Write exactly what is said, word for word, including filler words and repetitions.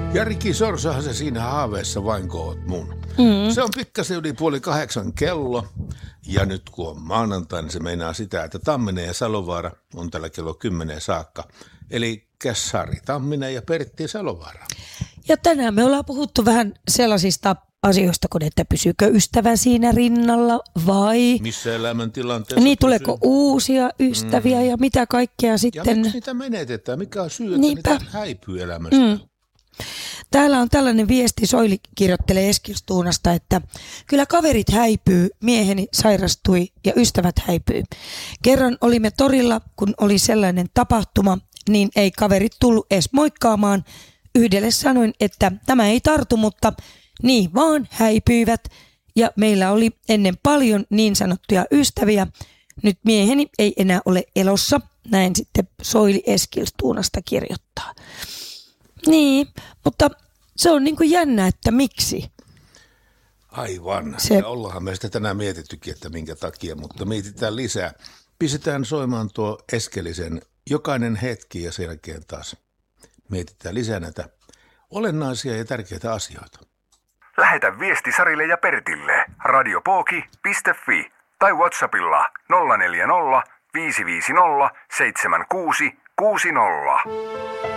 Ja Riki Sorsahan se siinä haaveessa vain koot mun. Mm. Se on pikkasen yli puoli kahdeksan kello. Ja nyt kun on maanantai, niin se meinaa sitä, että Tamminen ja Salovaara on tällä kello kymmenen saakka. Eli Sari Tamminen ja Pertti Salovaara. Ja tänään me ollaan puhuttu vähän sellaisista asioista, kun että pysyykö ystävä siinä rinnalla vai... Missä elämäntilanteessa Niin, pysyy? tuleeko uusia ystäviä mm. ja mitä kaikkea sitten... Ja miksi niitä menetetään? Mikä on syy, että Niinpä. niitä häipyy elämästä? Mm. Täällä on tällainen viesti, Soili kirjoittelee Eskilstuunasta, että kyllä kaverit häipyy, mieheni sairastui ja ystävät häipyy. Kerran olimme torilla, kun oli sellainen tapahtuma, niin ei kaverit tullut edes moikkaamaan. Yhdelle sanoin, että tämä ei tartu, mutta niin vaan häipyivät ja meillä oli ennen paljon niin sanottuja ystäviä. Nyt mieheni ei enää ole elossa, näin sitten Soili Eskilstuunasta kirjoittaa. Niin, mutta se on niin kuin jännä, että miksi. Aivan. Se... Ja ollaanhan me sitä tänään mietittykin, että minkä takia, mutta mietitään lisää. Pistetään soimaan tuo Eskelisen jokainen hetki ja sen jälkeen taas mietitään lisää näitä olennaisia ja tärkeitä asioita. Lähetä viesti Sarille ja Pertille radiopooki piste fi tai WhatsAppilla nolla neljä nolla viisi viisi nolla seitsemän kuusi kuusi nolla.